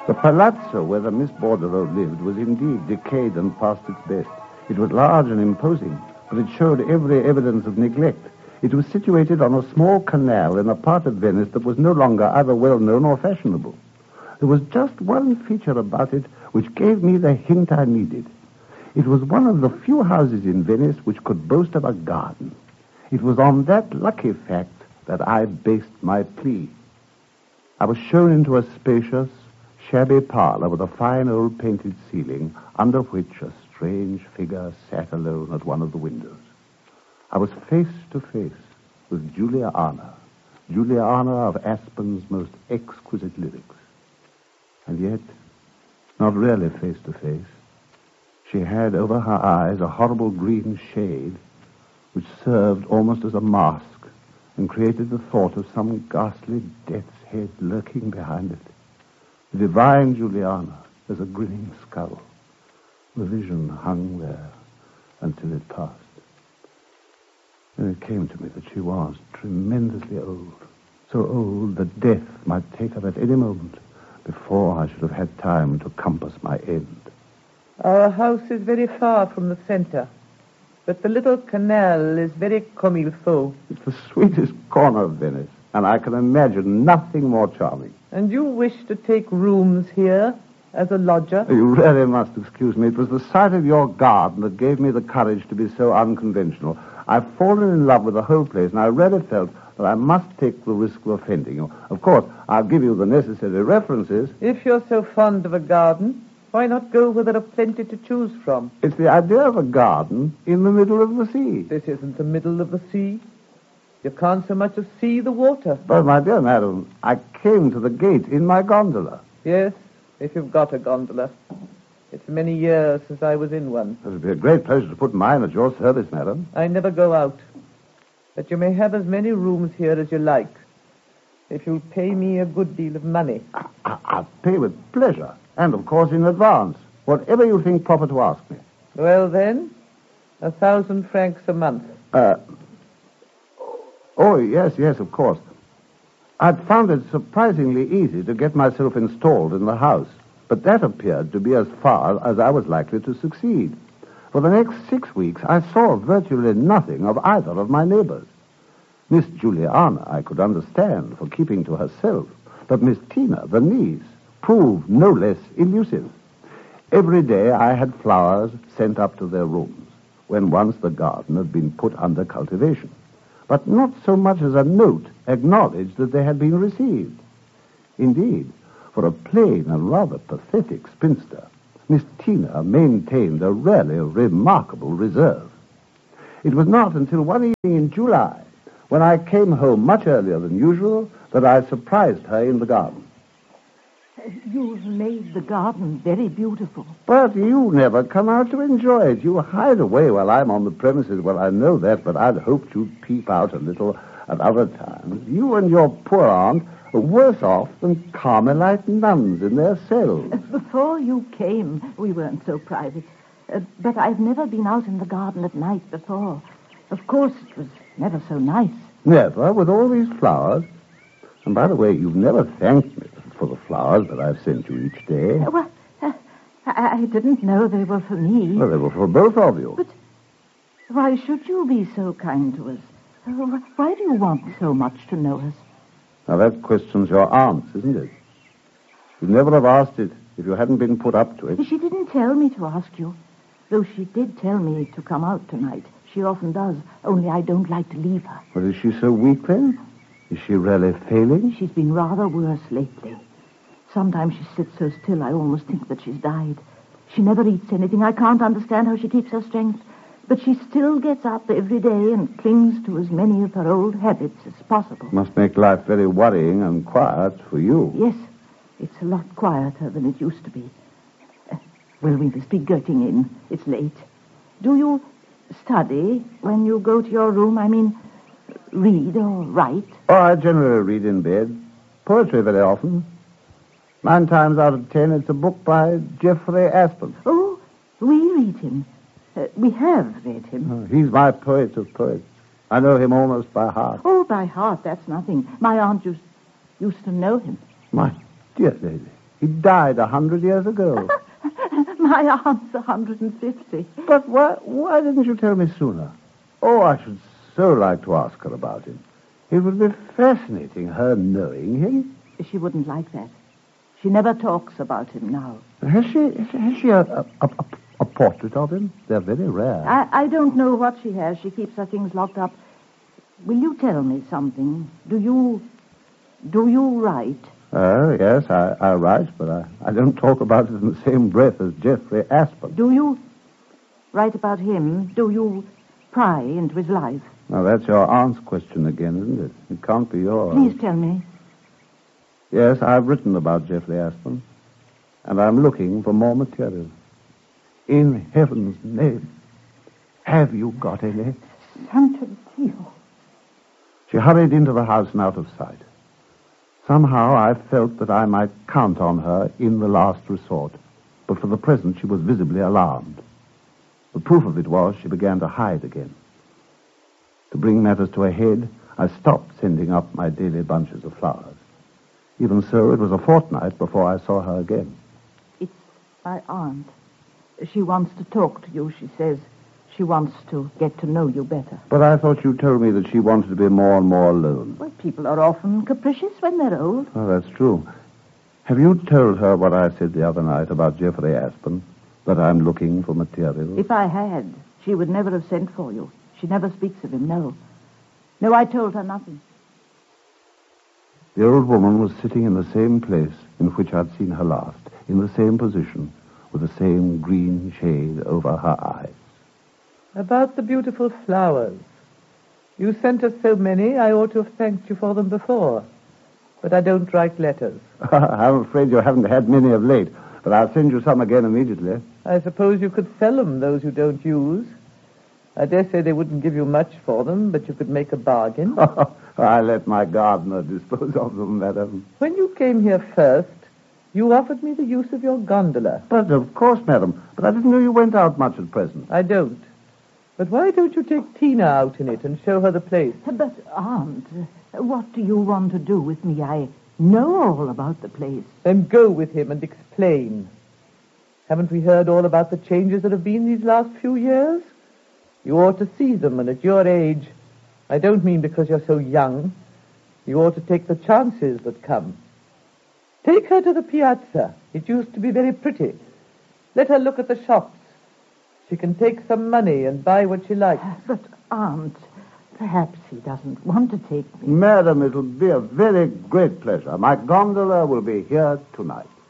The palazzo where the Miss Bordereau lived was indeed decayed and past its best. It was large and imposing, but it showed every evidence of neglect. It was situated on a small canal in a part of Venice that was no longer either well-known or fashionable. There was just one feature about it which gave me the hint I needed. It was one of the few houses in Venice which could boast of a garden. It was on that lucky fact that I based my plea. I was shown into a spacious, shabby parlor with a fine old painted ceiling, under which a strange figure sat alone at one of the windows. I was face to face with Juliana of Aspen's most exquisite lyrics. And yet, not really face to face. She had over her eyes a horrible green shade which served almost as a mask and created the thought of some ghastly death's head lurking behind it. The divine Juliana as a grinning skull. The vision hung there until it passed. Then it came to me that she was tremendously old. So old that death might take her at any moment before I should have had time to compass my end. Our house is very far from the center, but the little canal is very comme il faut. It's the sweetest corner of Venice, and I can imagine nothing more charming. And you wish to take rooms here as a lodger? You really must excuse me. It was the sight of your garden that gave me the courage to be so unconventional. I've fallen in love with the whole place, and I really felt that I must take the risk of offending you. Of course, I'll give you the necessary references. If you're so fond of a garden, why not go where there are plenty to choose from? It's the idea of a garden in the middle of the sea. This isn't the middle of the sea. You can't so much as see the water. But, my dear madam, I came to the gate in my gondola. Yes, if you've got a gondola. It's many years since I was in one. It would be a great pleasure to put mine at your service, madam. I never go out. But you may have as many rooms here as you like, if you'll pay me a good deal of money. I'll pay with pleasure, and, of course, in advance. Whatever you think proper to ask me. Well, then, 1,000 francs a month. Oh, yes, of course. I'd found it surprisingly easy to get myself installed in the house, but that appeared to be as far as I was likely to succeed. For the next 6 weeks, I saw virtually nothing of either of my neighbors. Miss Juliana I could understand for keeping to herself, but Miss Tina, the niece, proved no less elusive. Every day I had flowers sent up to their rooms, when once the garden had been put under cultivation, but not so much as a note acknowledged that they had been received. Indeed, for a plain and rather pathetic spinster, Miss Tina maintained a really remarkable reserve. It was not until one evening in July, when I came home much earlier than usual, that I surprised her in the garden. You've made the garden very beautiful. But you never come out to enjoy it. You hide away while I'm on the premises. Well, I know that, but I'd hoped you'd peep out a little at other times. You and your poor aunt are worse off than Carmelite nuns in their cells. Before you came, we weren't so private. But I've never been out in the garden at night before. Of course, it was never so nice. Never, with all these flowers. And by the way, you've never thanked me for the flowers that I've sent you each day. Well, I didn't know they were for me. Well, they were for both of you. But why should you be so kind to us? Why do you want so much to know us? Now, that question's your aunt's, isn't it? You'd never have asked it if you hadn't been put up to it. She didn't tell me to ask you, though she did tell me to come out tonight. She often does, only I don't like to leave her. Well, is she so weak, then? Is she really failing? She's been rather worse lately. Sometimes she sits so still I almost think that she's died. She never eats anything. I can't understand how she keeps her strength. But she still gets up every day and clings to as many of her old habits as possible. Must make life very worrying and quiet for you. Yes, it's a lot quieter than it used to be. Well, we must be getting in. It's late. Do you study when you go to your room? I mean, read or write? Oh, I generally read in bed. Poetry very often. 9 times out of 10, it's a book by Jeffrey Aspen. Oh, we read him. We have read him. Oh, he's my poet of poets. I know him almost by heart. Oh, by heart, that's nothing. My aunt used to know him. My dear lady, He died 100 years ago. My aunt's 150. But why didn't you tell me sooner? Oh, I should so like to ask her about him. It would be fascinating, her knowing him. She wouldn't like that. She never talks about him now. Has she a portrait of him? They're very rare. I don't know what she has. She keeps her things locked up. Will you tell me something? Do you write? Yes, I write, but I don't talk about it in the same breath as Jeffrey Aspen. Do you write about him? Do you pry into his life? Now, that's your aunt's question again, isn't it? It can't be yours. Please tell me. Yes, I've written about Jeffrey Aspen, and I'm looking for more material. In heaven's name, have you got any? Santa Dio. She hurried into the house and out of sight. Somehow I felt that I might count on her in the last resort, but for the present she was visibly alarmed. The proof of it was she began to hide again. To bring matters to a head, I stopped sending up my daily bunches of flowers. Even so, it was a fortnight before I saw her again. It's my aunt. She wants to talk to you, she says. She wants to get to know you better. But I thought you told me that she wanted to be more and more alone. Well, people are often capricious when they're old. Oh, that's true. Have you told her what I said the other night about Jeffrey Aspen? That I'm looking for material? If I had, she would never have sent for you. She never speaks of him, no. No, I told her nothing. The old woman was sitting in the same place in which I'd seen her last, in the same position, with the same green shade over her eyes. About the beautiful flowers. You sent us so many, I ought to have thanked you for them before. But I don't write letters. I'm afraid you haven't had many of late, but I'll send you some again immediately. I suppose you could sell them, those you don't use. I dare say they wouldn't give you much for them, but you could make a bargain. I let my gardener dispose of them, madam. When you came here first, you offered me the use of your gondola. But of course, madam. But I didn't know you went out much at present. I don't. But why don't you take Tina out in it and show her the place? But, Aunt, what do you want to do with me? I know all about the place. Then go with him and explain. Haven't we heard all about the changes that have been these last few years? You ought to see them, and at your age, I don't mean because you're so young, you ought to take the chances that come. Take her to the piazza. It used to be very pretty. Let her look at the shops. She can take some money and buy what she likes. But, Aunt, perhaps he doesn't want to take me. Madam, it'll be a very great pleasure. My gondola will be here tonight.